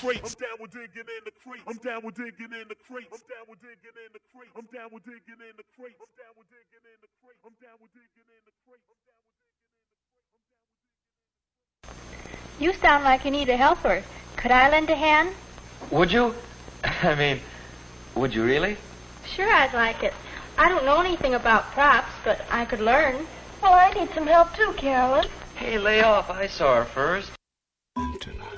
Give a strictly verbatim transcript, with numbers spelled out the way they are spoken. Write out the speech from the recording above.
crates. I'm down with digging in the crates. I'm down with digging in the crates. I'm down with digging in the crates. I'm down with digging in the crates. I'm down with digging in the crates. I'm down with digging in the crates. I'm down with digging in the crates. You sound like you need a helper. Could I lend a hand? Would you? I mean, would you really? Sure, I'd like it. I don't know anything about props, but I could learn. Well, I need some help too, Carolyn. Hey, lay off. I saw her first. Tonight.